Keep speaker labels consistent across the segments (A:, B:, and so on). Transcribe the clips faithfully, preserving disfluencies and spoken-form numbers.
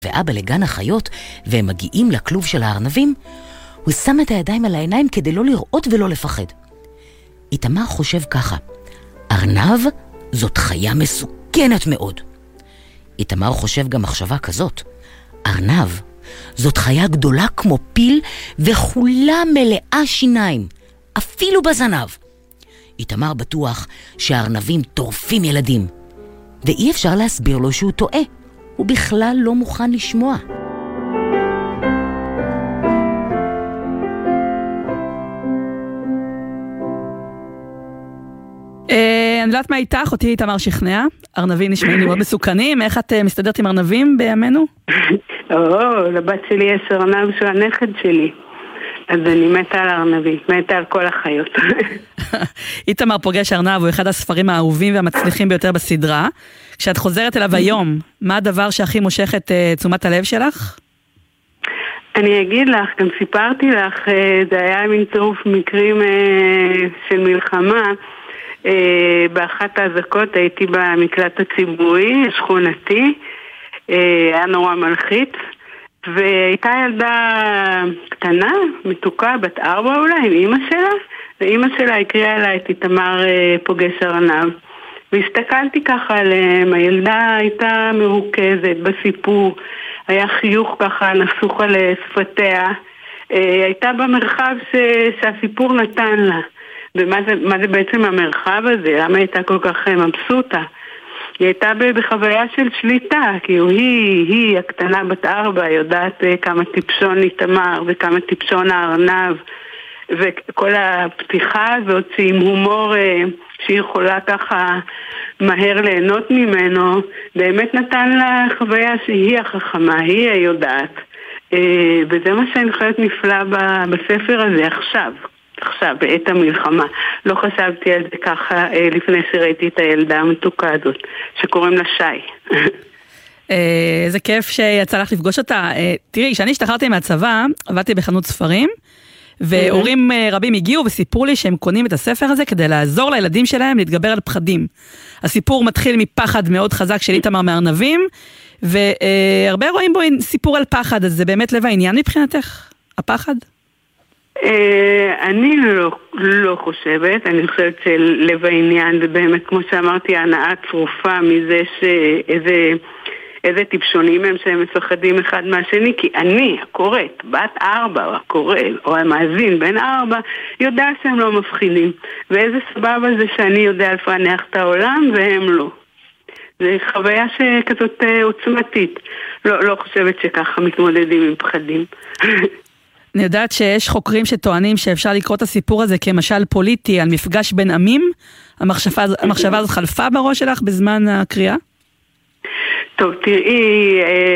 A: ואבא לגן החיות, והם מגיעים לכלוב של הארנבים, הוא שם את הידיים על העיניים כדי לא לראות ולא לפחד. איתמר חושב ככה, ארנב זאת חיה מסוכנת מאוד. איתמר חושב גם מחשבה כזאת, ארנב זאת חיה גדולה כמו פיל וכולה מלאה שיניים, אפילו בזנב. איתמר בטוח שהארנבים טורפים ילדים, ואי אפשר להסביר לו שהוא טועה. הוא בכלל לא מוכן לשמוע.
B: אני יודעת מה איתך, אותי איתמר שכנע. ארנבים נשמעים לי מאוד מסוכנים. איך את מסתדרת עם ארנבים בימינו?
C: או, לבת שלי יש ארנב שהוא הנכד שלי. אז אני מתה על ארנבים, מתה על כל החיות.
B: איתמר פוגש ארנב הוא אחד הספרים האהובים והמצליחים ביותר בסדרה. כשאת חוזרת אליו היום, מה הדבר שהכי מושך את uh, תשומת הלב שלך?
C: אני אגיד לך, גם סיפרתי לך, uh, זה היה מין צירוף מקרים uh, של מלחמה. Uh, באחת ההזקות הייתי במקלט הציבורי, שכונתי, uh, היה נורא מלחיץ. והייתה ילדה קטנה, מתוקה, בת ארבע אולי, עם אמא שלה, ואמא שלה הקריאה לה את איתמר פוגש ארנב. והסתכלתי ככה עליהם, הילדה הייתה מרוכזת בסיפור, היה חיוך ככה נסוך על שפתיה, הייתה במרחב ש... שהסיפור נתן לה. ומה זה, מה זה בעצם המרחב הזה? למה הייתה כל כך מבסוטה? היא הייתה בחוויה של שליטה, כי היא, היא הקטנה בת ארבע, יודעת כמה טיפשון איתמר וכמה טיפשון הארנב, וכל הפתיחה הזאת עם הומור שהיא יכולה ככה מהר ליהנות ממנו, באמת נתן לה חוויה שהיא החכמה, היא היודעת. וזה מה שאני חושבת נפלא בספר הזה עכשיו. עכשיו, בעת המלחמה. לא חשבתי על זה ככה לפני שראיתי את הילדה המתוקה הזאת, שקוראים לה שי.
B: איזה כיף שיצא לך לפגוש אותה. תראי, כשאני השתחררתי מהצבא, עבדתי בחנות ספרים, והורים רבים הגיעו וסיפרו לי שהם קונים את הספר הזה כדי לעזור לילדים שלהם להתגבר על פחדים. הסיפור מתחיל מפחד מאוד חזק של איתמר מארנבים, והרבה רואים בו סיפור על פחד, אז זה באמת לב העניין מבחינתך, הפחד?
C: אני לא, לא חושבת, אני חושבת שלב העניין זה באמת, כמו שאמרתי, הנאה צרופה מזה שאיזה איזה טיפשונים הם שהם מפחדים אחד מהשני, כי אני, הקוראת, בת ארבע, או הקורא, או המאזין בין ארבע, יודע שהם לא מפחידים. ואיזה סבבה זה שאני יודע לפענח את העולם, והם לא. זה חוויה שכזאת עוצמתית. לא, לא חושבת שככה מתמודדים עם פחדים.
B: אני יודעת שיש חוקרים שטוענים שאפשר לקרוא את הסיפור הזה כמשל פוליטי על מפגש בין עמים. המחשבה, המחשבה הזאת חלפה בראש שלך בזמן הקריאה?
C: טוב, תראי,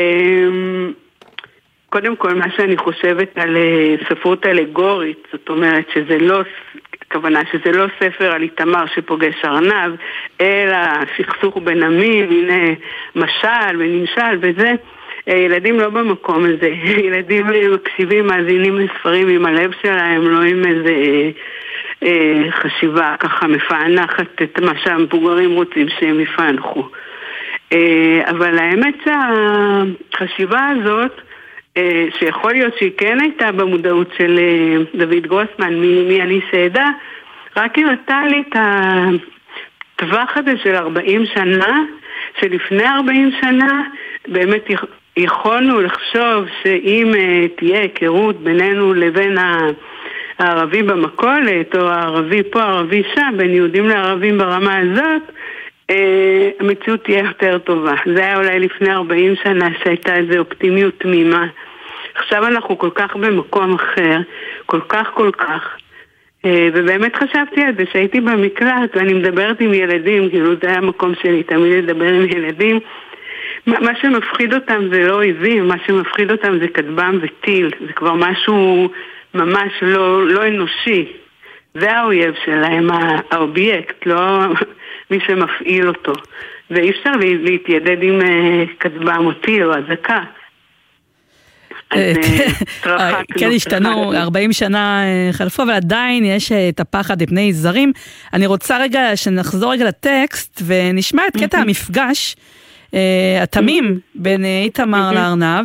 C: קודם כל מה שאני חושבת על ספרות אלגורית, זאת אומרת שזה לא, כוונה שזה לא ספר על איתמר שפוגש ארנב, אלא סכסוך בין עמים, הנה משל ונמשל וזה, ילדים לא במקום הזה, ילדים מקשיבים, מאזינים לספרים עם הלב שלהם, לא עם איזה אה, חשיבה ככה מפענחת את מה שהמבוגרים רוצים שהם יפענחו. אה, אבל האמת שהחשיבה הזאת, אה, שיכול להיות שהיא כן הייתה במודעות של אה, דוד גרוסמן, מי, מי אני שעדה, רק היא נתנה לי את הטווח הזה של ארבעים שנה, שלפני ארבעים שנה באמת יכולנו לחשוב שאם uh, תהיה היכרות בינינו לבין הערבי במקולת, או הערבי פה, הערבי שם, בין יהודים לערבים ברמה הזאת, uh, המציאות תהיה יותר טובה. זה היה אולי לפני ארבעים שנה שהייתה איזו אופטימיות תמימה. עכשיו אנחנו כל כך במקום אחר, כל כך כל כך. Uh, ובאמת חשבתי על זה שהייתי במקלט ואני מדברת עם ילדים, כאילו זה היה המקום שלי תמיד לדבר עם ילדים, מה שמפחיד אותם זה לא אויבים, מה שמפחיד אותם זה כטב"ם וטיל, זה כבר משהו ממש לא, לא אנושי. זה האויב שלהם, האובייקט, לא מי שמפעיל אותו. ואי אפשר להתיידד עם כטב"ם או טיל או אזעקה.
B: כן, השתנו, ארבעים שנה חלפו, אבל עדיין יש את הפחד מפני זרים. אני רוצה רגע שנחזור רגע לטקסט ונשמע את קטע המפגש התמים בין איתמר לארנב,